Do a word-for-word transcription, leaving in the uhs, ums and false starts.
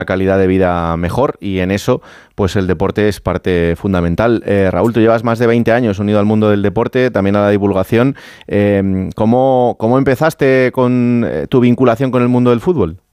calidad de vida mejor, y en eso pues el deporte es parte fundamental. Eh, Raúl, tú llevas más de veinte años unido al mundo del deporte, también a la divulgación. Eh, ¿cómo, ¿Cómo empezaste con eh, tu vinculación con el mundo del fútbol?